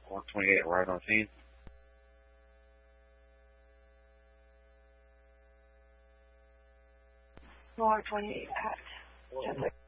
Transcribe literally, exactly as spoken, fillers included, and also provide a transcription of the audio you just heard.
one twenty-eight, right on scene. one twenty-eight at ten.